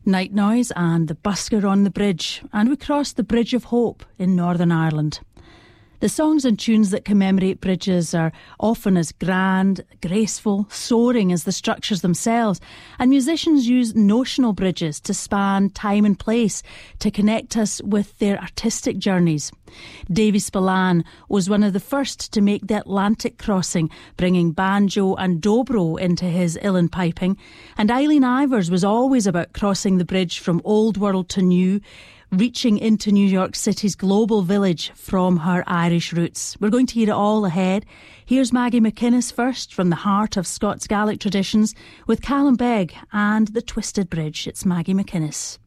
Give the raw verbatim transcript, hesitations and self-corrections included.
Night Noise and the Busker on the Bridge, and we crossed the Bridge of Hope in Northern Ireland. The songs and tunes that commemorate bridges are often as grand, graceful, soaring as the structures themselves, and musicians use notional bridges to span time and place to connect us with their artistic journeys. Davy Spillane was one of the first to make the Atlantic crossing, bringing banjo and dobro into his uilleann piping, and Eileen Ivers was always about crossing the bridge from old world to new, reaching into New York City's global village from her Irish roots. We're going to hear it all ahead. Here's Maggie McInnes first, from the heart of Scots Gaelic traditions, with Callum Begg and the Twisted Bridge. It's Maggie McInnes.